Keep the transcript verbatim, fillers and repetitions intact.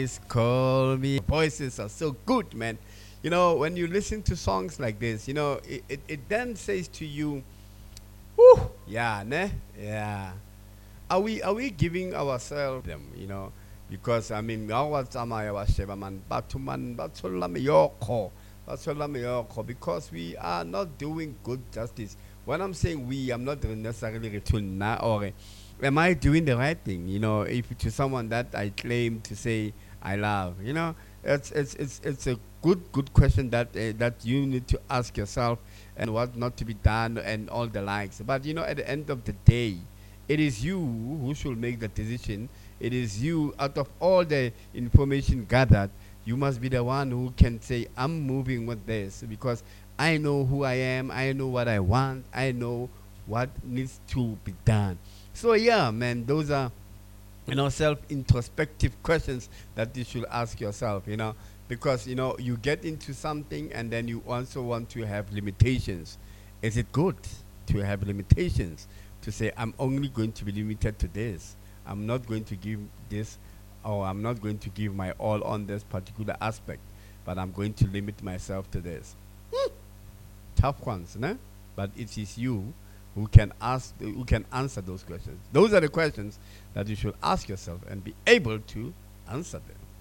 Please call me. Voices are so good, man. You know, when you listen to songs like this, you know, it, it, it then says to you, whoo, yeah, ne? Yeah. Are we are we giving ourselves them, you know? Because I mean our Samaya was Shevaman, Batuman, Batulamiyoko, Batulamiyoko, because we are not doing good justice. When I'm saying we, I'm not necessarily return now or am I doing the right thing? You know, if to someone that I claim to say I love, you know, it's it's it's it's a good good question that uh, that you need to ask yourself and what not to be done and all the likes. But you know, at the end of the day, it is you who should make the decision. It is you, out of all the information gathered, you must be the one who can say, I'm moving with this because I know who I am, I know what I want, I know what needs to be done. So, yeah, man, those are you know self introspective questions that you should ask yourself, you know because you know you get into something and then you also want to have limitations. Is it good to have limitations, to say I'm only going to be limited to this, I'm not going to give this, or I'm not going to give my all on this particular aspect, but I'm going to limit myself to this? Tough ones, no? But it is you who can ask, who can answer those questions. Those are the questions that you should ask yourself and be able to answer them.